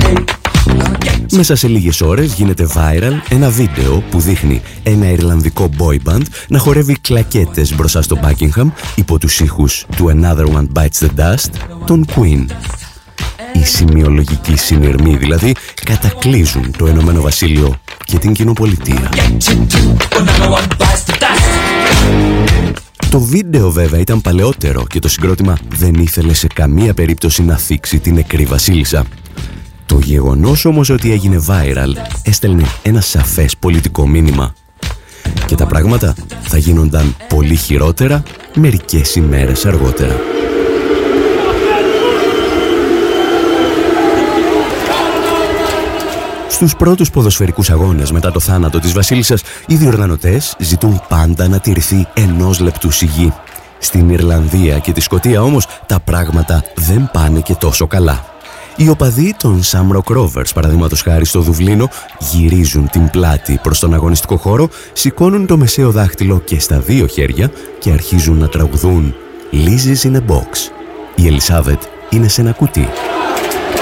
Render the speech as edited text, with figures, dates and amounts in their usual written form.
Μέσα σε λίγες ώρες γίνεται viral ένα βίντεο που δείχνει ένα ιρλανδικό boy band να χορεύει κλακέτες μπροστά στο Buckingham υπό τους ήχους του Another One Bites the Dust, των Queen. Οι σημειολογικοί συνειρμοί δηλαδή κατακλείζουν το Ηνωμένο Βασίλειο και την κοινοπολιτεία. Το βίντεο βέβαια ήταν παλαιότερο και το συγκρότημα δεν ήθελε σε καμία περίπτωση να θίξει την νεκρή βασίλισσα. Το γεγονός όμως ότι έγινε viral έστελνε ένα σαφές πολιτικό μήνυμα. Και τα πράγματα θα γίνονταν πολύ χειρότερα μερικές ημέρες αργότερα. Στους πρώτους ποδοσφαιρικούς αγώνες μετά το θάνατο της βασίλισσας, οι διοργανωτές ζητούν πάντα να τηρηθεί 1 λεπτού σιγή. Στην Ιρλανδία και τη Σκωτία όμως τα πράγματα δεν πάνε και τόσο καλά. Οι οπαδοί των Shamrock Rovers, παραδείγματος χάρη στο Δουβλίνο, γυρίζουν την πλάτη προς τον αγωνιστικό χώρο, σηκώνουν το μεσαίο δάχτυλο και στα 2 χέρια και αρχίζουν να τραγουδούν «Liz is in a box». Η Ελισάβετ είναι σε ένα κουτί.